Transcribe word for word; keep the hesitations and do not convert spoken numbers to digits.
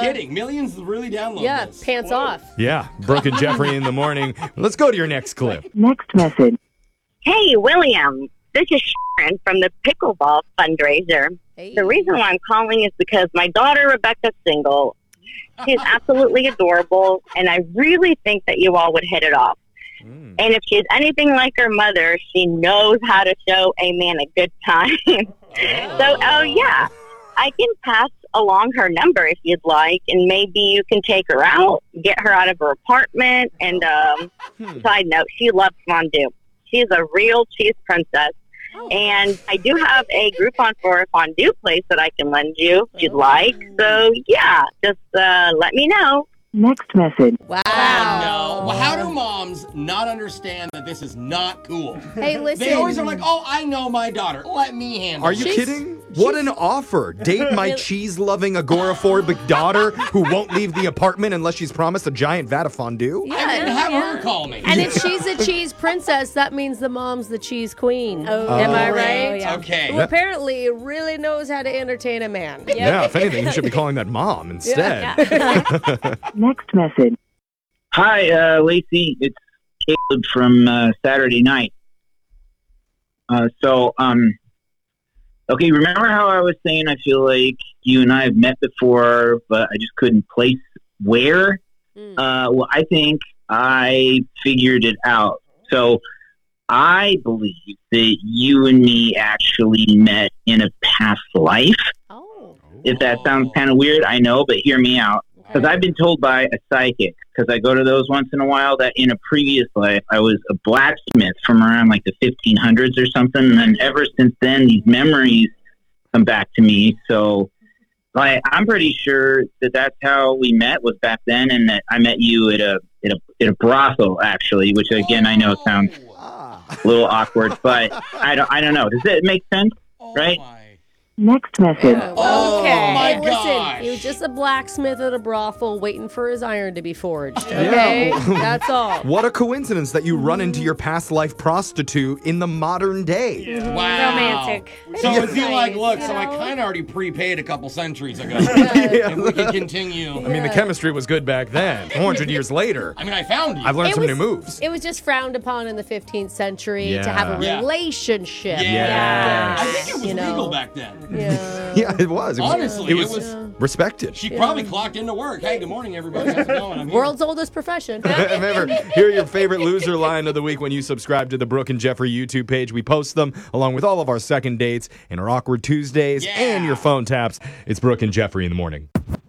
kidding. Millions really download Yeah, this. pants Whoa. off. Yeah, Brooke and Jeffrey in the morning. Let's go to your next clip. Next message. Hey, William. This is Sharon from the Pickleball fundraiser. Hey. The reason why I'm calling is because my daughter, Rebecca's single. She's absolutely adorable, and I really think that you all would hit it off. Mm. And if she's anything like her mother, she knows how to show a man a good time. So, oh, yeah, I can pass along her number if you'd like, and maybe you can take her out, get her out of her apartment. And um, Hmm. side note, she loves fondue. She's a real cheese princess. And I do have a Groupon for a fondue place that I can lend you if you'd like. So, yeah, just uh, let me know. Next message. Wow. Oh, no. Well, how do moms not understand that this is not cool? Hey, listen. They always are like, oh, I know my daughter. Let me handle Are it. you She's- kidding? What an offer. Date my cheese-loving, agoraphobic daughter who won't leave the apartment unless she's promised a giant vat of fondue? Yeah, I mean, have her call me. And if she's a cheese princess, that means the mom's the cheese queen. Oh, Am I oh, right? yeah. Okay. Who apparently really knows how to entertain a man. Yeah, if anything, you should be calling that mom instead. Next message. Hi, uh, Lacey. It's Caleb from uh, Saturday night. Uh, so, um, okay, remember how I was saying I feel like you and I have met before, but I just couldn't place where? Mm. Uh, well, I think I figured it out. So, I believe that you and me actually met in a past life. Oh. If that sounds kind of weird, I know, but hear me out. Because I've been told by a psychic, because I go to those once in a while, that in a previous life I was a blacksmith from around like the fifteen hundreds or something. And then ever since then, these memories come back to me. So like, I'm pretty sure that that's how we met, was back then, and that I met you at a at a, at a brothel, actually, which again I know sounds a little awkward, but I don't I don't know. Does it make sense? Oh, Right? my. Next message. Oh, Okay. my Hey, listen, gosh. he was just a blacksmith at a brothel waiting for his iron to be forged. Okay? Yeah. That's all. What a coincidence that you run into your past life prostitute in the modern day. Wow. Romantic. So if you Nice, like, look, you so I know? kind of already prepaid a couple centuries ago. Yeah. And we can continue. I mean, the chemistry was good back then. four hundred years later, I mean, I found you. I've learned It some was- new moves. It was just frowned upon in the fifteenth century to have a Yeah. relationship. Yeah. I with think it was you know. legal back then. Yeah. Yeah, it was. It was, Honestly, it was, it was- respected. She probably clocked into work. Hey, good morning, everybody. How's it going? I'm here. World's oldest profession. Remember, hear your favorite loser line of the week when you subscribe to the Brooke and Jeffrey YouTube page. We post them along with all of our second dates and our awkward Tuesdays Yeah. and your phone taps. It's Brooke and Jeffrey in the morning.